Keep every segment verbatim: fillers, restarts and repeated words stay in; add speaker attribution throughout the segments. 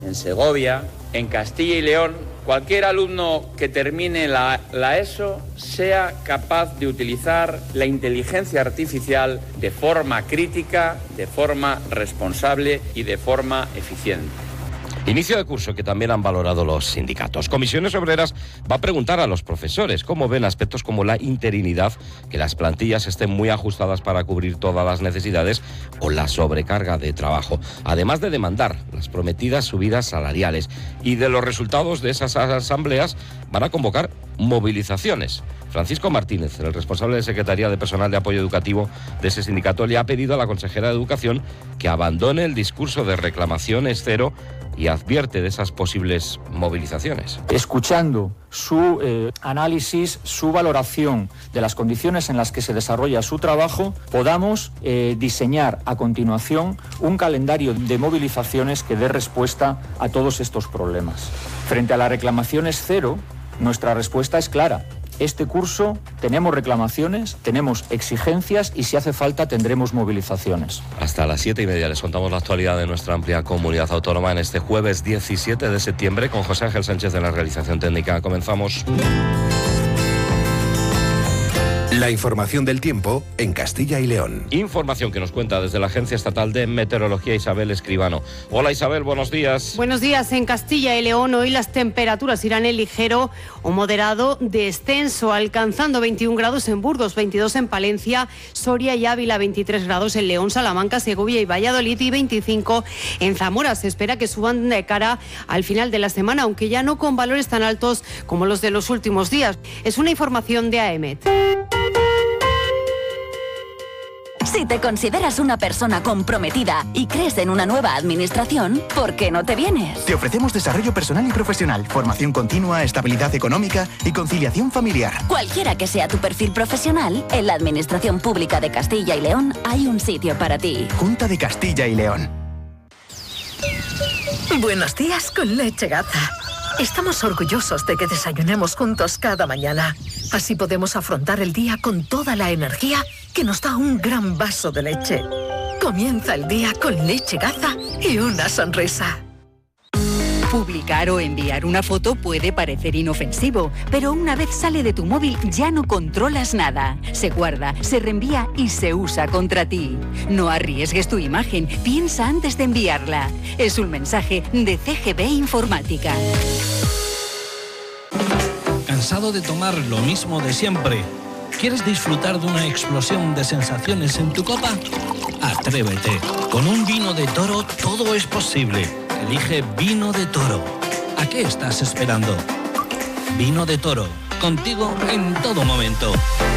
Speaker 1: en Segovia, en Castilla y León, cualquier alumno que termine la, la ESO sea capaz de utilizar la inteligencia artificial de forma crítica, de forma responsable y de forma eficiente.
Speaker 2: Inicio de curso que también han valorado los sindicatos. Comisiones Obreras va a preguntar a los profesores cómo ven aspectos como la interinidad, que las plantillas estén muy ajustadas para cubrir todas las necesidades o la sobrecarga de trabajo. Además de demandar las prometidas subidas salariales, y de los resultados de esas asambleas van a convocar movilizaciones. Francisco Martínez, el responsable de Secretaría de Personal de Apoyo Educativo de ese sindicato, le ha pedido a la consejera de Educación que abandone el discurso de reclamaciones cero y advierte de esas posibles movilizaciones.
Speaker 3: Escuchando su eh, análisis, su valoración de las condiciones en las que se desarrolla su trabajo, podamos eh, diseñar a continuación un calendario de movilizaciones que dé respuesta a todos estos problemas. Frente a las reclamaciones cero, nuestra respuesta es clara. Este curso tenemos reclamaciones, tenemos exigencias y si hace falta tendremos movilizaciones.
Speaker 2: Hasta las siete y media les contamos la actualidad de nuestra amplia comunidad autónoma en este jueves diecisiete de septiembre con José Ángel Sánchez de la realización técnica. Comenzamos.
Speaker 4: La información del tiempo en Castilla y León.
Speaker 2: Información que nos cuenta desde la Agencia Estatal de Meteorología Isabel Escribano. Hola Isabel, buenos días.
Speaker 5: Buenos días. En Castilla y León hoy las temperaturas irán en ligero o moderado descenso, alcanzando veintiún grados en Burgos, veintidós en Palencia, Soria y Ávila, veintitrés grados en León, Salamanca, Segovia y Valladolid y veinticinco en Zamora. Se espera que suban de cara al final de la semana, aunque ya no con valores tan altos como los de los últimos días. Es una información de A E M E T.
Speaker 6: Si te consideras una persona comprometida y crees en una nueva administración, ¿por qué no te vienes?
Speaker 7: Te ofrecemos desarrollo personal y profesional, formación continua, estabilidad económica y conciliación familiar.
Speaker 6: Cualquiera que sea tu perfil profesional, en la Administración Pública de Castilla y León hay un sitio para ti.
Speaker 7: Junta de Castilla y León.
Speaker 8: Buenos días con Leche Gaza. Estamos orgullosos de que desayunemos juntos cada mañana. Así podemos afrontar el día con toda la energía que nos da un gran vaso de leche. Comienza el día con Leche Gaza y una sonrisa.
Speaker 9: Publicar o enviar una foto puede parecer inofensivo, pero una vez sale de tu móvil ya no controlas nada. Se guarda, se reenvía y se usa contra ti. No arriesgues tu imagen, piensa antes de enviarla. Es un mensaje de C G B Informática.
Speaker 10: ¿Cansado de tomar lo mismo de siempre? ¿Quieres disfrutar de una explosión de sensaciones en tu copa? Atrévete. Con un vino de Toro todo es posible. Elige Vino de Toro. ¿A qué estás esperando? Vino de Toro. Contigo en todo momento.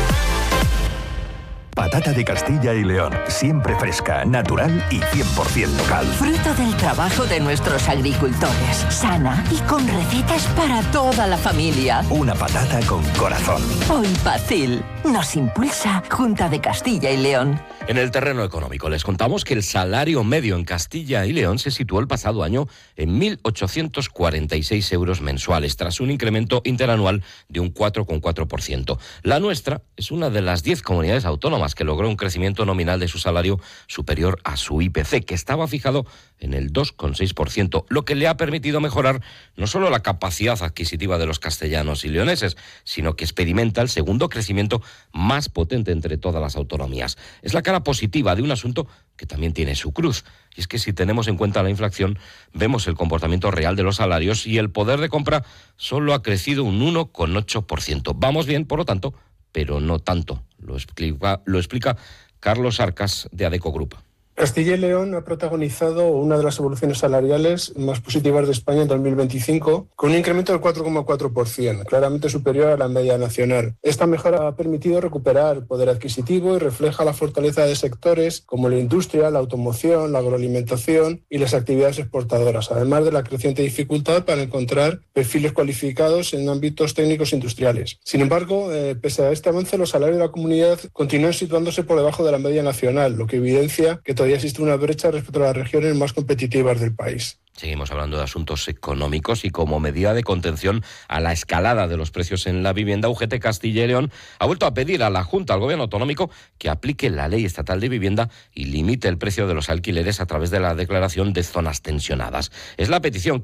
Speaker 4: Patata de Castilla y León, siempre fresca, natural y cien por ciento local.
Speaker 11: Fruto del trabajo de nuestros agricultores, sana y con recetas para toda la familia.
Speaker 4: Una patata con corazón.
Speaker 11: Hoy Pacil nos impulsa Junta de Castilla y León.
Speaker 2: En el terreno económico les contamos que el salario medio en Castilla y León se situó el pasado año en mil ochocientos cuarenta y seis euros mensuales, tras un incremento interanual de un cuatro coma cuatro por ciento. La nuestra es una de las diez comunidades autónomas que logró un crecimiento nominal de su salario superior a su I P C, que estaba fijado en el dos coma seis por ciento, lo que le ha permitido mejorar no solo la capacidad adquisitiva de los castellanos y leoneses, sino que experimenta el segundo crecimiento más potente entre todas las autonomías. Es la cara positiva de un asunto que también tiene su cruz, y es que si tenemos en cuenta la inflación, vemos el comportamiento real de los salarios y el poder de compra solo ha crecido un uno coma ocho por ciento. Vamos bien, por lo tanto, pero no tanto. Lo explica, lo explica Carlos Arcas de Adeco Group.
Speaker 12: Castilla y León ha protagonizado una de las evoluciones salariales más positivas de España en dos mil veinticinco, con un incremento del cuatro coma cuatro por ciento, claramente superior a la media nacional. Esta mejora ha permitido recuperar poder adquisitivo y refleja la fortaleza de sectores como la industria, la automoción, la agroalimentación y las actividades exportadoras, además de la creciente dificultad para encontrar perfiles cualificados en ámbitos técnicos industriales. Sin embargo, eh, pese a este avance, los salarios de la comunidad continúan situándose por debajo de la media nacional, lo que evidencia que todavía existe una brecha respecto a las regiones más competitivas del país.
Speaker 2: Seguimos hablando de asuntos económicos y como medida de contención a la escalada de los precios en la vivienda, U G T Castilla y León ha vuelto a pedir a la Junta, al Gobierno autonómico, que aplique la Ley Estatal de Vivienda y limite el precio de los alquileres a través de la declaración de zonas tensionadas. Es la petición